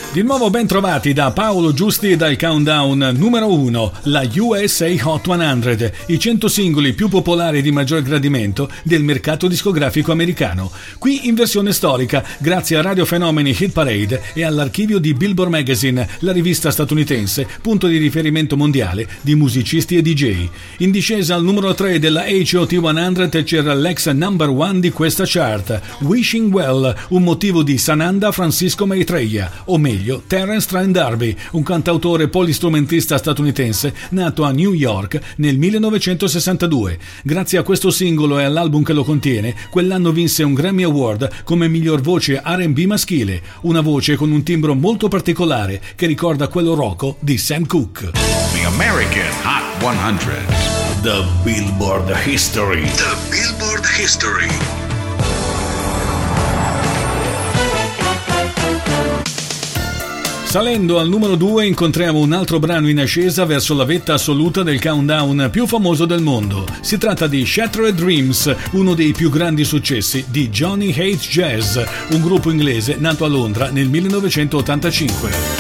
Di nuovo ben trovati da Paolo Giusti dal countdown numero 1, la USA Hot 100, i 100 singoli più popolari di maggior gradimento del mercato discografico americano. Qui in versione storica, grazie a Radio Fenomeni Hit Parade e all'archivio di Billboard Magazine, la rivista statunitense, punto di riferimento mondiale di musicisti e DJ. In discesa al numero 3 della HOT 100 c'era l'ex number 1 di questa chart, Wishing Well, un motivo di Sananda Francisco Maitreya, o meglio Terence Trent D'Arby, un cantautore polistrumentista statunitense nato a New York nel 1962. Grazie a questo singolo e all'album che lo contiene, quell'anno vinse un Grammy Award come miglior voce R&B maschile, una voce con un timbro molto particolare che ricorda quello rocco di Sam Cooke. The American Hot 100. The Billboard History. The Billboard History. Salendo al numero 2 incontriamo un altro brano in ascesa verso la vetta assoluta del countdown più famoso del mondo. Si tratta di Shattered Dreams, uno dei più grandi successi di Johnny Hates Jazz, un gruppo inglese nato a Londra nel 1985.